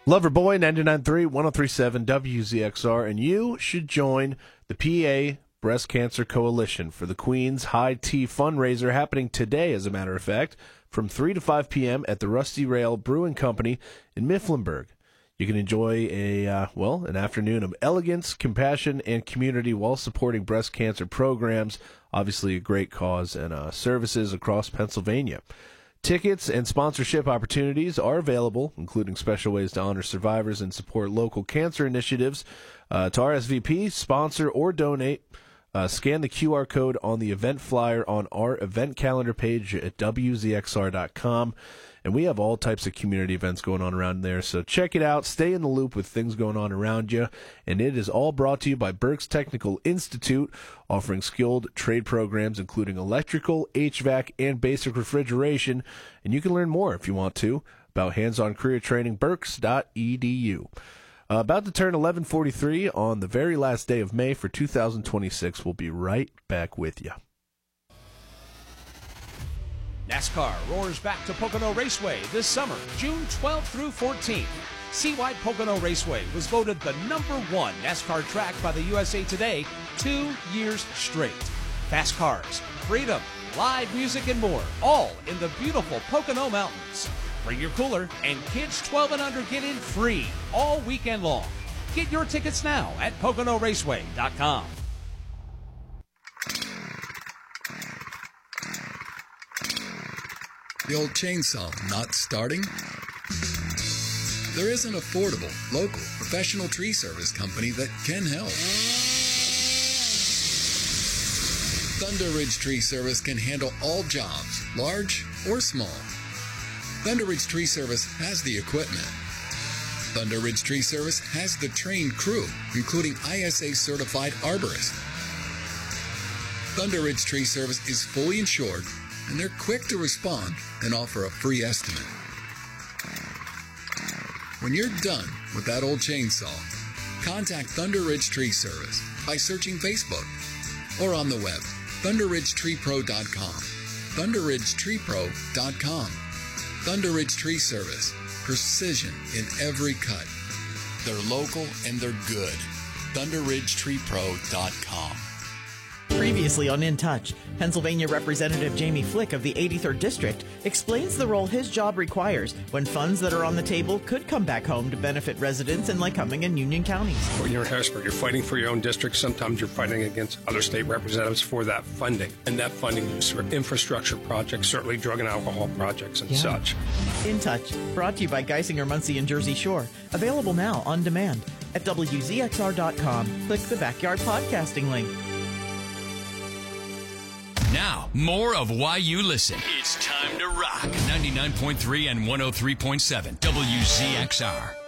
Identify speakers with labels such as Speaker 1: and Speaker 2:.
Speaker 1: Loverboy 99.3, 103.7 WZXR, and you should join the PA Breast Cancer Coalition for the Queen's High Tea fundraiser happening today, as a matter of fact, from 3 to 5 p.m. at the Rusty Rail Brewing Company in Mifflinburg. You can enjoy an afternoon of elegance, compassion, and community while supporting breast cancer programs, obviously a great cause, and services across Pennsylvania. Tickets and sponsorship opportunities are available, including special ways to honor survivors and support local cancer initiatives. To RSVP, sponsor, or donate, scan the QR code on the event flyer on our event calendar page at WZXR.com. And we have all types of community events going on around there, so check it out. Stay in the loop with things going on around you. And it is all brought to you by Berks Technical Institute, offering skilled trade programs including electrical, HVAC, and basic refrigeration. And you can learn more if you want to about hands-on career training, berks.edu. About to turn 11:43 on the very last day of May for 2026. We'll be right back with you.
Speaker 2: NASCAR roars back to Pocono Raceway this summer, June 12th through 14th. See why Pocono Raceway was voted the #1 NASCAR track by the USA Today 2 years straight. Fast cars, freedom, live music, and more, all in the beautiful Pocono Mountains. Bring your cooler, and kids 12 and under get in free all weekend long. Get your tickets now at PoconoRaceway.com.
Speaker 3: The old chainsaw not starting? There is an affordable, local, professional tree service company that can help. Thunder Ridge Tree Service can handle all jobs, large or small. Thunder Ridge Tree Service has the equipment. Thunder Ridge Tree Service has the trained crew, including ISA-certified arborists. Thunder Ridge Tree Service is fully insured, and they're quick to respond and offer a free estimate. When you're done with that old chainsaw, contact Thunder Ridge Tree Service by searching Facebook or on the web, thunderridgetreepro.com, thunderridgetreepro.com. Thunder Ridge Tree Service, precision in every cut. They're local and they're good. thunderridgetreepro.com.
Speaker 4: Previously on In Touch, Pennsylvania Representative Jamie Flick of the 83rd District explains the role his job requires when funds that are on the table could come back home to benefit residents in Lycoming and Union counties.
Speaker 5: When you're in Harrisburg, you're fighting for your own district. Sometimes you're fighting against other state representatives for that funding. And that funding is for infrastructure projects, certainly drug and alcohol projects and such.
Speaker 4: In Touch, brought to you by Geisinger, Muncie, and Jersey Shore. Available now on demand at WZXR.com. Click the Backyard Podcasting link.
Speaker 6: Now, more of Why You Listen. It's time to rock. 99.3 and 103.7 WZXR.